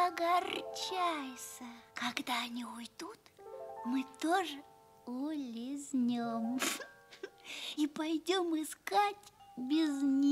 огорчайся. Когда они уйдут, мы тоже улизнем и пойдем искать без них.